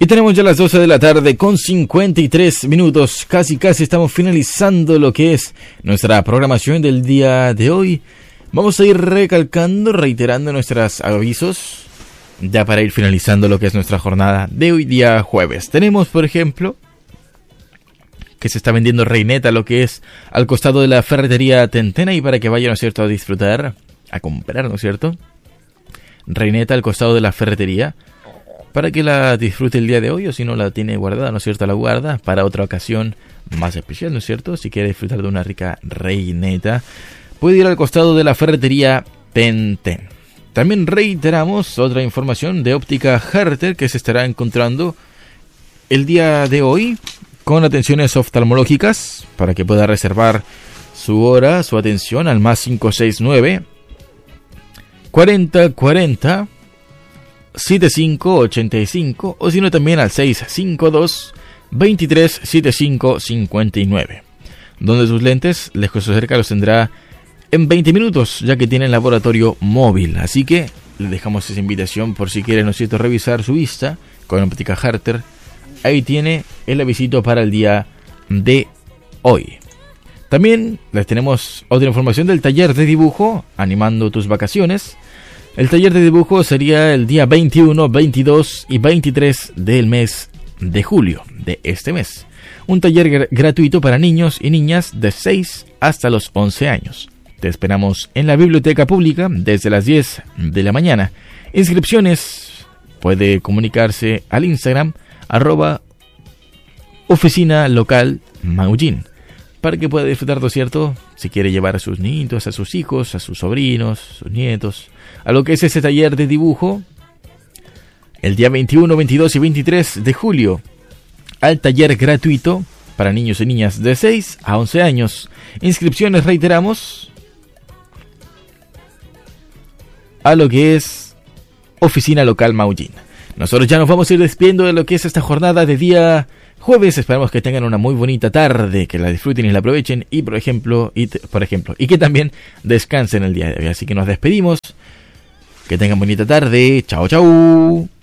Y tenemos ya las 12 de la tarde con 53 minutos. Casi estamos finalizando lo que es nuestra programación del día de hoy. Vamos a ir recalcando, reiterando nuestros avisos, ya para ir finalizando lo que es nuestra jornada de hoy día jueves. Tenemos, por ejemplo, que se está vendiendo reineta, lo que es al costado de la ferretería Tentena, y para que vayan, ¿no es cierto?, a disfrutar, a comprar, ¿no es cierto?, reineta al costado de la ferretería, para que la disfrute el día de hoy, o si no la tiene guardada, ¿no es cierto?, la guarda para otra ocasión más especial, ¿no es cierto? Si quiere disfrutar de una rica reineta, puede ir al costado de la ferretería Tenten. También reiteramos otra información de Óptica Herter, que se estará encontrando el día de hoy con atenciones oftalmológicas, para que pueda reservar su hora, su atención al más 569 4040 7585, o si no también al 652 237559, donde sus lentes, lejos o cerca, los tendrá en 20 minutos, ya que tienen laboratorio móvil. Así que le dejamos esa invitación por si quieren, ¿no es cierto?, revisar su vista con Óptica Herter. Ahí tiene el avisito para el día de hoy. También les tenemos otra información del taller de dibujo Animando tus vacaciones. El taller de dibujo sería el día 21, 22 y 23 del mes de julio de este mes. Un taller gratuito para niños y niñas de 6 hasta los 11 años. Te esperamos en la biblioteca pública desde las 10 de la mañana. Inscripciones, puede comunicarse al Instagram @oficina local Maullín, para que pueda disfrutar, ¿no es cierto?, si quiere llevar a sus niños, a sus hijos, a sus sobrinos, sus nietos, a lo que es ese taller de dibujo, el día 21, 22 y 23 de julio, al taller gratuito para niños y niñas de 6 a 11 años. Inscripciones, reiteramos, a lo que es Oficina Local Maullín. Nosotros ya nos vamos a ir despidiendo de lo que es esta jornada de día jueves. Esperamos que tengan una muy bonita tarde, que la disfruten y la aprovechen, y por ejemplo, y que también descansen el día de hoy. Así que nos despedimos. Que tengan bonita tarde. Chao, chao.